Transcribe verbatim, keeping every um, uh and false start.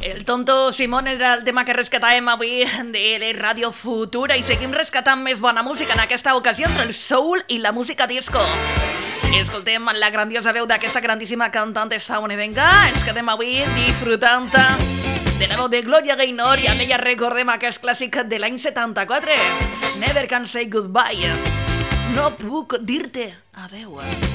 El tonto Simón era el tema que rescatàvem avui de Ràdio Futura i seguim rescatant més bona música en aquesta ocasió entre el soul i la música disco. Escoltem la grandiosa veu d'aquesta grandíssima cantant estadounidenca. Ens quedem avui disfrutant de la veu de Gloria Gaynor i amb ella recordem aquest clàssic de l'any setanta-quatre, Never Can Say Goodbye. No puc dir-te adeu.